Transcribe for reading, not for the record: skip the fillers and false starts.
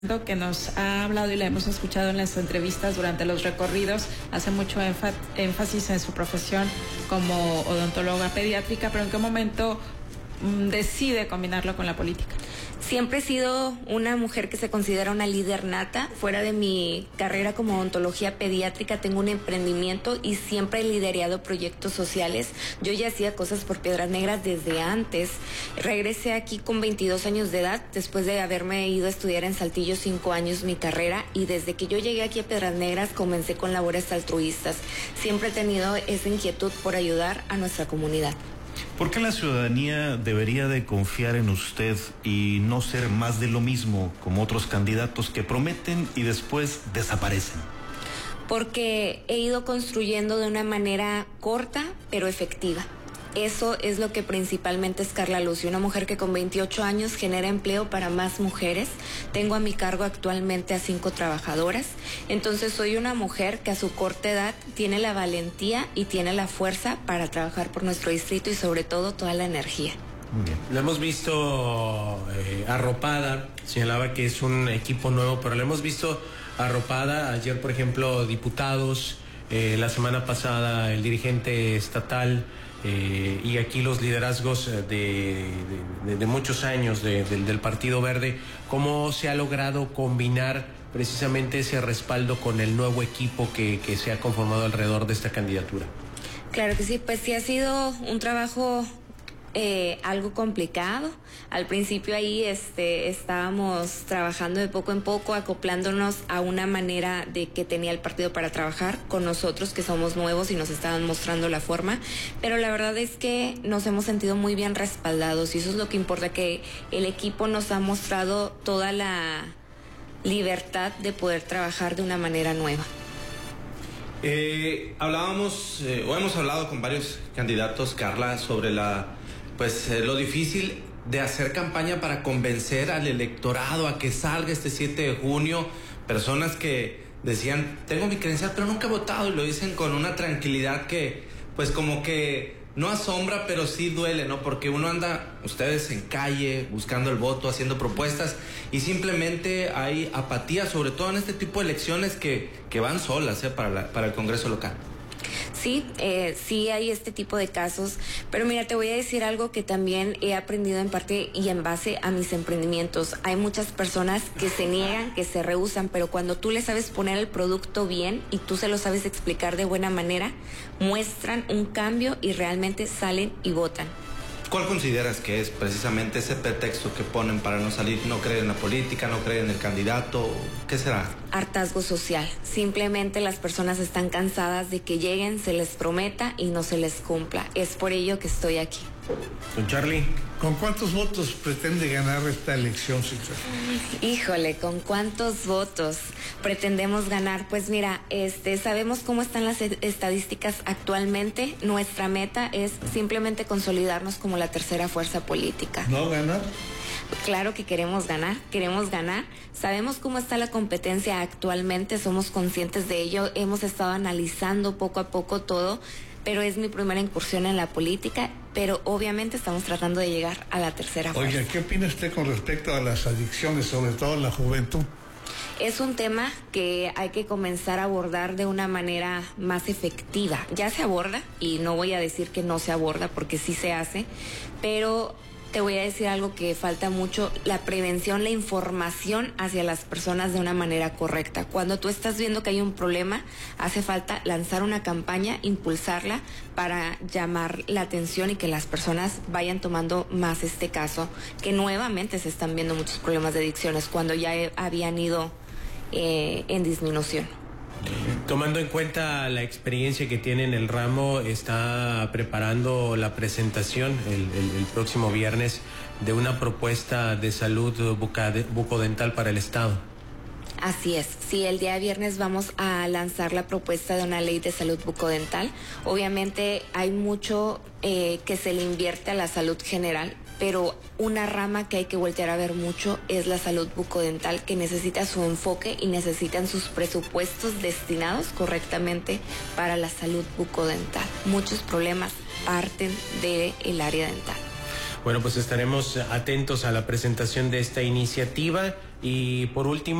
que nos ha hablado y la hemos escuchado en las entrevistas durante los recorridos, hace mucho énfasis en su profesión como odontóloga pediátrica, pero ¿en qué momento decide combinarlo con la política? Siempre he sido una mujer que se considera una líder nata. Fuera de mi carrera como odontología pediátrica, tengo un emprendimiento y siempre he liderado proyectos sociales. Yo ya hacía cosas por Piedras Negras desde antes. Regresé aquí con 22 años de edad, después de haberme ido a estudiar en Saltillo 5 años mi carrera, y desde que yo llegué aquí a Piedras Negras comencé con labores altruistas. Siempre he tenido esa inquietud por ayudar a nuestra comunidad. ¿Por qué la ciudadanía debería de confiar en usted y no ser más de lo mismo como otros candidatos que prometen y después desaparecen? Porque he ido construyendo de una manera corta pero efectiva. Eso es lo que principalmente es Carla Lucio, una mujer que con 28 años genera empleo para más mujeres. Tengo a mi cargo actualmente a 5 trabajadoras. Entonces soy una mujer que a su corta edad tiene la valentía y tiene la fuerza para trabajar por nuestro distrito y sobre todo toda la energía. Muy bien. La hemos visto arropada, señalaba que es un equipo nuevo, pero la hemos visto arropada. Ayer, por ejemplo, diputados, la semana pasada el dirigente estatal, y aquí los liderazgos de muchos años del Partido Verde. ¿Cómo se ha logrado combinar precisamente ese respaldo con el nuevo equipo que se ha conformado alrededor de esta candidatura? Claro que sí, pues sí ha sido un trabajo algo complicado. Al principio ahí estábamos trabajando de poco en poco, acoplándonos a una manera de que tenía el partido para trabajar con nosotros, que somos nuevos y nos estaban mostrando la forma, pero la verdad es que nos hemos sentido muy bien respaldados y eso es lo que importa, que el equipo nos ha mostrado toda la libertad de poder trabajar de una manera nueva. Hablábamos o hemos hablado con varios candidatos, Carla, sobre lo difícil de hacer campaña para convencer al electorado a que salga este 7 de junio, personas que decían, tengo mi credencial pero nunca he votado, y lo dicen con una tranquilidad que pues como que no asombra, pero sí duele, ¿no? Porque uno anda, ustedes en calle, buscando el voto, haciendo propuestas, y simplemente hay apatía, sobre todo en este tipo de elecciones que van solas, para el Congreso local. Sí, sí hay este tipo de casos, pero mira, te voy a decir algo que también he aprendido en parte y en base a mis emprendimientos. Hay muchas personas que se niegan, que se rehúsan, pero cuando tú le sabes poner el producto bien y tú se lo sabes explicar de buena manera, muestran un cambio y realmente salen y votan. ¿Cuál consideras que es precisamente ese pretexto que ponen para no salir, no creer en la política, no creer en el candidato? ¿Qué será? Hartazgo social. Simplemente las personas están cansadas de que lleguen, se les prometa y no se les cumpla. Es por ello que estoy aquí. Don Charlie. ¿Con cuántos votos pretende ganar esta elección, señor? Híjole, ¿con cuántos votos pretendemos ganar? Pues mira, sabemos cómo están las estadísticas actualmente. Nuestra meta es simplemente consolidarnos como la tercera fuerza política. ¿No ganar? Claro que queremos ganar. Sabemos cómo está la competencia actualmente, somos conscientes de ello, hemos estado analizando poco a poco todo, pero es mi primera incursión en la política, pero obviamente estamos tratando de llegar a la tercera fuerza. Oiga, ¿qué opina usted con respecto a las adicciones, sobre todo en la juventud? Es un tema que hay que comenzar a abordar de una manera más efectiva. Ya se aborda, y no voy a decir que no se aborda, porque sí se hace, pero te voy a decir algo que falta mucho: la prevención, la información hacia las personas de una manera correcta. Cuando tú estás viendo que hay un problema, hace falta lanzar una campaña, impulsarla para llamar la atención y que las personas vayan tomando más este caso, que nuevamente se están viendo muchos problemas de adicciones cuando ya habían ido en disminución. Tomando en cuenta la experiencia que tiene en el ramo, está preparando la presentación el próximo viernes de una propuesta de salud bucodental para el Estado. Así es, sí, el día viernes vamos a lanzar la propuesta de una ley de salud bucodental. Obviamente hay mucho que se le invierte a la salud general, pero una rama que hay que voltear a ver mucho es la salud bucodental, que necesita su enfoque y necesitan sus presupuestos destinados correctamente para la salud bucodental. Muchos problemas parten del área dental. Bueno, pues estaremos atentos a la presentación de esta iniciativa y por último